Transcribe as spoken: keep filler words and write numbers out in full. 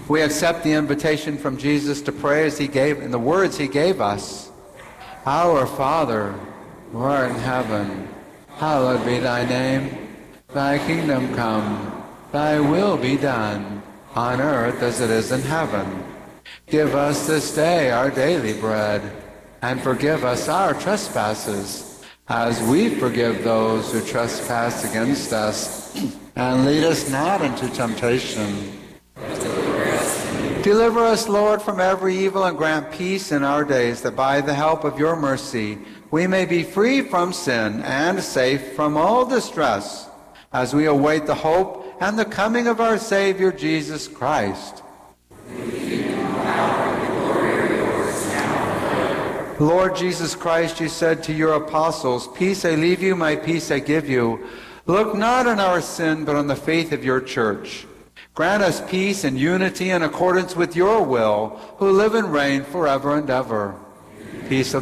We accept the invitation from Jesus to pray as he gave, in the words he gave us. Our Father, who art in heaven, hallowed be thy name. Thy kingdom come, thy will be done, on earth as it is in heaven. Give us this day our daily bread, and forgive us our trespasses, as we forgive those who trespass against us. And lead us not into temptation. Deliver us, Lord, from every evil, and grant peace in our days, that by the help of your mercy we may be free from sin and safe from all distress, as we await the hope and the coming of our Savior, Jesus Christ. Lord Jesus Christ, you said to your apostles, "Peace I leave you, my peace I give you. Look not on our sin, but on the faith of your church. Grant us peace and unity in accordance with your will, who live and reign forever and ever." Peace of